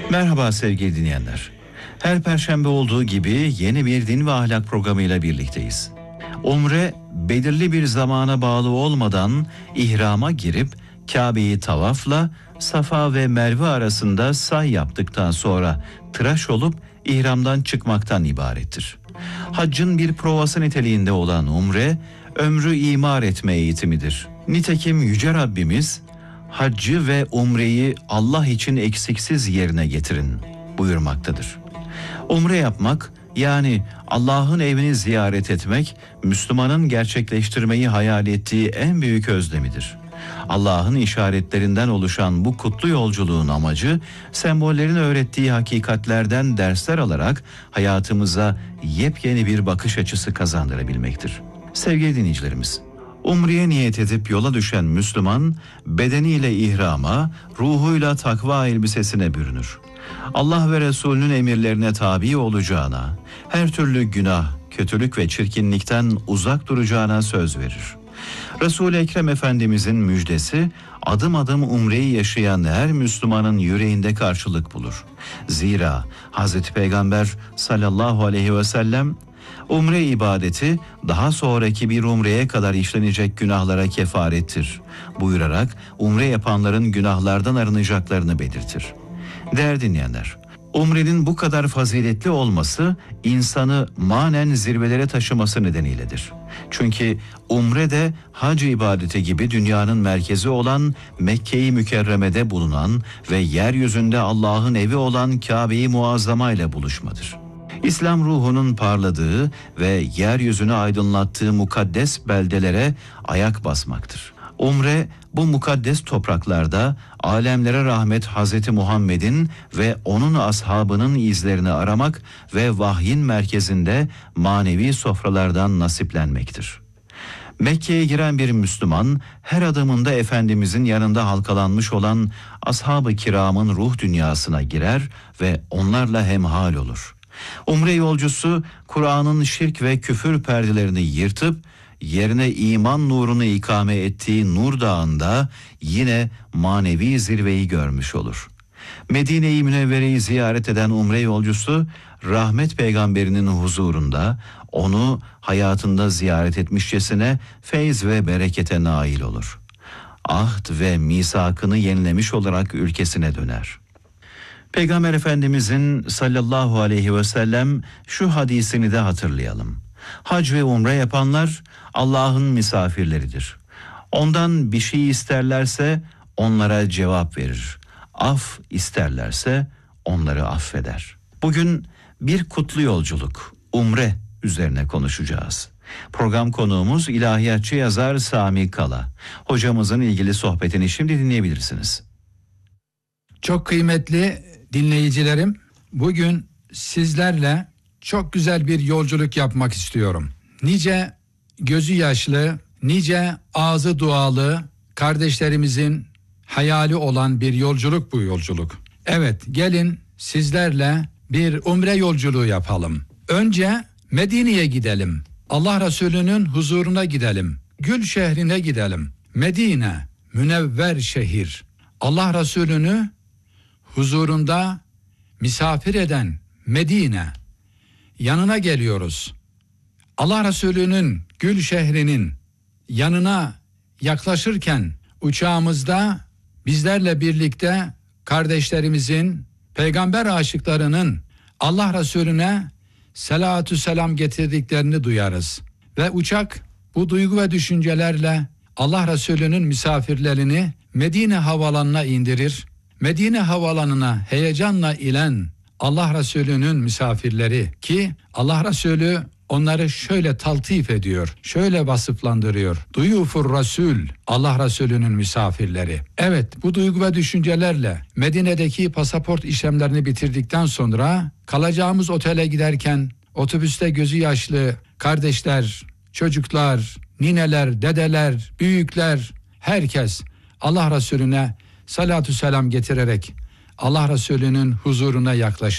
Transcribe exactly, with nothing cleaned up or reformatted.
Merhaba sevgili dinleyenler. Her perşembe olduğu gibi yeni bir din ve ahlak programıyla birlikteyiz. Umre belirli bir zamana bağlı olmadan ihrama girip Kabe'yi tavafla Safa ve Merve arasında say yaptıktan sonra tıraş olup ihramdan çıkmaktan ibarettir. Haccın bir provası niteliğinde olan umre, ömrü imar etme eğitimidir. Nitekim Yüce Rabbimiz, haccı ve umreyi Allah için eksiksiz yerine getirin buyurmaktadır. Umre yapmak, yani Allah'ın evini ziyaret etmek, Müslümanın gerçekleştirmeyi hayal ettiği en büyük özlemidir. Allah'ın işaretlerinden oluşan bu kutlu yolculuğun amacı, sembollerin öğrettiği hakikatlerden dersler alarak hayatımıza yepyeni bir bakış açısı kazandırabilmektir. Sevgili dinleyicilerimiz, Umre'ye niyet edip yola düşen Müslüman, bedeniyle ihrama, ruhuyla takva elbisesine bürünür. Allah ve Resulünün emirlerine tabi olacağına, her türlü günah, kötülük ve çirkinlikten uzak duracağına söz verir. Resul-i Ekrem Efendimizin müjdesi, adım adım umreyi yaşayan her Müslümanın yüreğinde karşılık bulur. Zira Hazreti Peygamber sallallahu aleyhi ve sellem, umre ibadeti daha sonraki bir umreye kadar işlenecek günahlara kefarettir buyurarak umre yapanların günahlardan arınacaklarını belirtir. Değerli dinleyenler, umrenin bu kadar faziletli olması insanı manen zirvelere taşıması nedeniyledir. Çünkü umre de hac ibadeti gibi dünyanın merkezi olan Mekke-i Mükerreme'de bulunan ve yeryüzünde Allah'ın evi olan Kabe-i Muazzama ile buluşmadır. İslam ruhunun parladığı ve yeryüzünü aydınlattığı mukaddes beldelere ayak basmaktır. Umre, bu mukaddes topraklarda alemlere rahmet Hazreti Muhammed'in ve onun ashabının izlerini aramak ve vahyin merkezinde manevi sofralardan nasiplenmektir. Mekke'ye giren bir Müslüman, her adımında Efendimizin yanında halkalanmış olan ashab-ı kiramın ruh dünyasına girer ve onlarla hemhal olur. Umre yolcusu, Kur'an'ın şirk ve küfür perdelerini yırtıp, yerine iman nurunu ikame ettiği Nur Dağı'nda yine manevi zirveyi görmüş olur. Medine-i Münevvere'yi ziyaret eden umre yolcusu, rahmet peygamberinin huzurunda onu hayatında ziyaret etmişçesine feyz ve berekete nail olur. Ahd ve misakını yenilemiş olarak ülkesine döner. Peygamber Efendimizin sallallahu aleyhi ve sellem şu hadisini de hatırlayalım. Hac ve umre yapanlar Allah'ın misafirleridir. Ondan bir şey isterlerse onlara cevap verir. Af isterlerse onları affeder. Bugün bir kutlu yolculuk, umre üzerine konuşacağız. Program konuğumuz ilahiyatçı yazar Sami Kala. Hocamızın ilgili sohbetini şimdi dinleyebilirsiniz. Çok kıymetli dinleyicilerim, bugün sizlerle çok güzel bir yolculuk yapmak istiyorum. Nice gözü yaşlı, nice ağzı dualı kardeşlerimizin hayali olan bir yolculuk bu yolculuk. Evet, gelin sizlerle bir umre yolculuğu yapalım. Önce Medine'ye gidelim. Allah Resulü'nün huzuruna gidelim. Gül şehrine gidelim. Medine, münevver şehir. Allah Resulü'nü huzurunda misafir eden Medine. Yanına geliyoruz. Allah Resulü'nün Gül şehrinin yanına yaklaşırken uçağımızda bizlerle birlikte kardeşlerimizin, peygamber aşıklarının Allah Resulüne selatü selam getirdiklerini duyarız. Ve uçak bu duygu ve düşüncelerle Allah Resulü'nün misafirlerini Medine havalanına indirir. Medine havalanına heyecanla inen Allah Resulü'nün misafirleri, ki Allah Resulü onları şöyle taltif ediyor, şöyle vasıflandırıyor. Duyufur Resul, Allah Resulü'nün misafirleri. Evet, bu duygu ve düşüncelerle Medine'deki pasaport işlemlerini bitirdikten sonra kalacağımız otele giderken otobüste gözü yaşlı kardeşler, çocuklar, nineler, dedeler, büyükler, herkes Allah Resulüne salatü selam getirerek Allah Resulü'nün huzuruna yaklaşır.